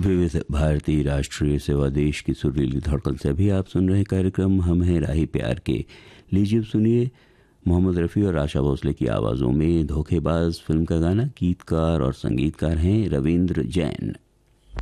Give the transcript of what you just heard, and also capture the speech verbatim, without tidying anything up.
विविध भारतीय राष्ट्रीय सेवा देश की सुरीली धड़कन से अभी आप सुन रहे कार्यक्रम हम हैं राही प्यार के। लीजिए सुनिए मोहम्मद रफ़ी और आशा भोसले की आवाज़ों में धोखेबाज फिल्म का गाना। गीतकार और संगीतकार हैं रविंद्र जैन।